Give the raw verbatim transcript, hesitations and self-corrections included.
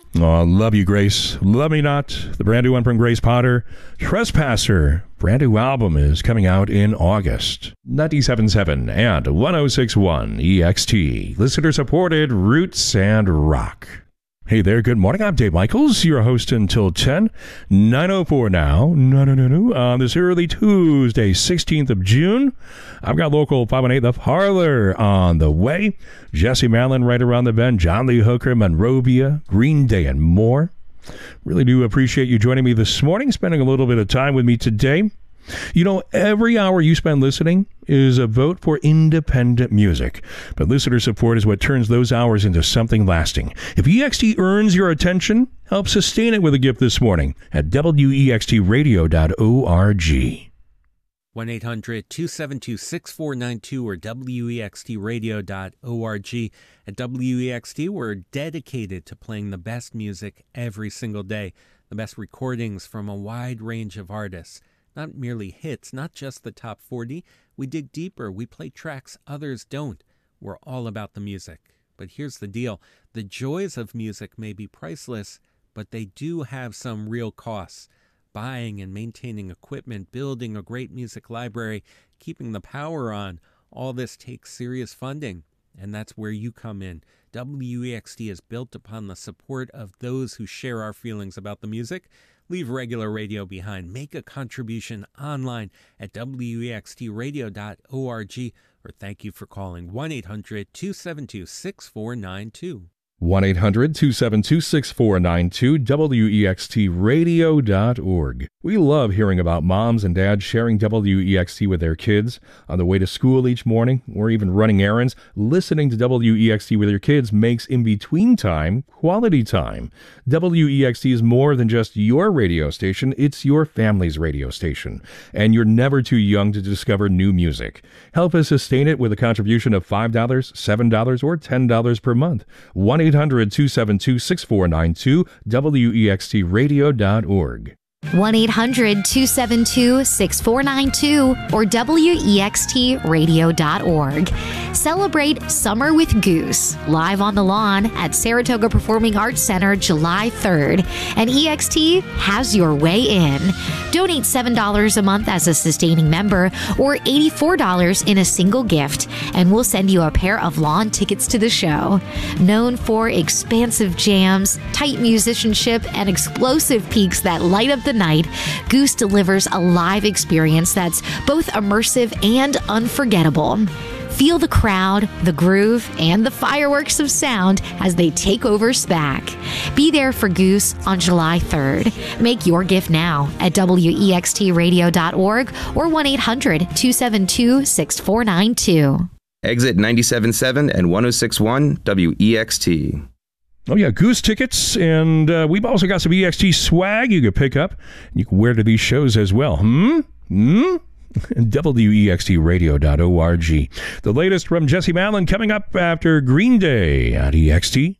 Oh, love you, Grace. Love me not. The brand new one from Grace Potter. Trespasser. Brand new album is coming out in August. ninety-seven point seven and one oh six point one E X T. Listener supported Roots and Rock. Hey there, good morning. I'm Dave Michaels, your host until ten. nine oh four now. No, no, no, no. On this early Tuesday, sixteenth of June. I've got local five one eight The Parlor on the way. Jesse Malin right around the bend. John Lee Hooker, Monrovia, Green Day, and more. Really do appreciate you joining me this morning, spending a little bit of time with me today. You know, every hour you spend listening is a vote for independent music. But listener support is what turns those hours into something lasting. If E X T earns your attention, help sustain it with a gift this morning at W E X T radio dot org. one eight hundred two seven two six four nine two or W E X T radio dot org. At W E X T, we're dedicated to playing the best music every single day, the best recordings from a wide range of artists. Not merely hits, not just the top forty. We dig deeper. We play tracks others don't. We're all about the music. But here's the deal. The joys of music may be priceless, but they do have some real costs. Buying and maintaining equipment, building a great music library, keeping the power on, all this takes serious funding. And that's where you come in. W E X T is built upon the support of those who share our feelings about the music. Leave regular radio behind. Make a contribution online at W E X T radio dot org or thank you for calling one eight hundred two seven two six four nine two. one eight hundred two seven two six four nine two, W E X T radio dot org. We love hearing about moms and dads sharing W E X T with their kids on the way to school each morning or even running errands. Listening to W E X T with your kids makes in-between time quality time. W E X T is more than just your radio station, it's your family's radio station. And you're never too young to discover new music. Help us sustain it with a contribution of five dollars, seven dollars, or ten dollars per month. one eight hundred two seven two six four nine two, W E X T radio dot org. one eight hundred two seven two six four nine two or W E X T radio dot org. Celebrate Summer with Goose live on the lawn at Saratoga Performing Arts Center July third. And E X T has your way in. Donate seven dollars a month as a sustaining member or eighty-four dollars in a single gift, and we'll send you a pair of lawn tickets to the show. Known for expansive jams, tight musicianship, and explosive peaks that light up the night, Goose delivers a live experience that's both immersive and unforgettable. Feel the crowd, the groove, and the fireworks of sound as they take over SPAC. Be there for Goose on July third. Make your gift now at W E X T radio dot org or one eight hundred two seven two six four nine two. Exit ninety-seven point seven and one oh six point one W E X T. Oh, yeah, Goose tickets, and uh, we've also got some E X T swag you can pick up. You can wear to these shows as well. Hmm? Hmm? W E X T radio dot org. The latest from Jesse Malin coming up after Green Day at E X T.